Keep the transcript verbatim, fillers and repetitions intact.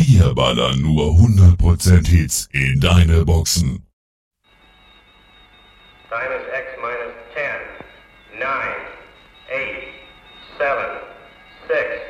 Wir ballern nur hundert Prozent Hits in deine Boxen. Time is X minus ten, nine, eight, seven, six,